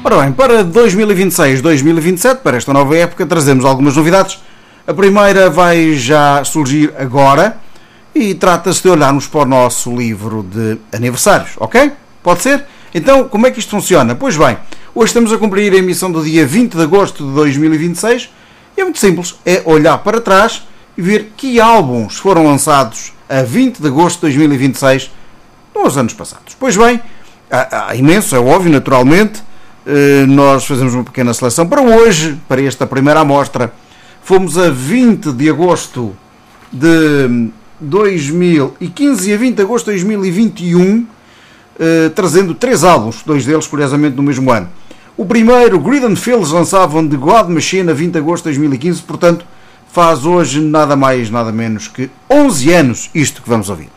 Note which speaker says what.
Speaker 1: Ora bem, para 2026-2027, para esta nova época, trazemos algumas novidades. A primeira vai já surgir agora e trata-se de olharmos para o nosso livro de aniversários, ok? Pode ser? Então, como é que isto funciona? Pois bem, hoje estamos a cumprir a emissão do dia 20 de agosto de 2026 e é muito simples, é olhar para trás e ver que álbuns foram lançados a 20 de agosto de 2026 nos anos passados. Pois bem, há imenso, é óbvio, naturalmente. Nós fazemos uma pequena seleção para hoje, para esta primeira amostra. Fomos a 20 de agosto de 2015 e a 20 de agosto de 2021, trazendo 3 álbuns, 2 deles curiosamente no mesmo ano. O primeiro, Greed & Fields, lançavam The God Machine a 20 de agosto de 2015, portanto faz hoje nada mais nada menos que 11 anos isto que vamos ouvir.